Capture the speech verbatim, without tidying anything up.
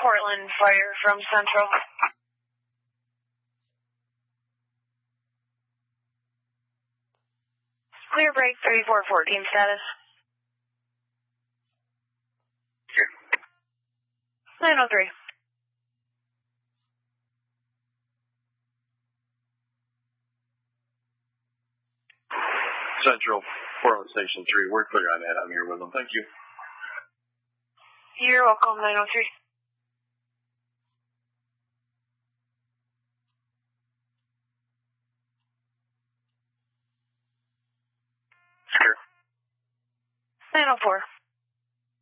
Portland Fire from Central. Clear break thirty-four fourteen status. nine oh three. Central, Portland Station three, we're clear on that. I'm here with them. Thank you. You're welcome, nine oh three. Sure. nine oh four.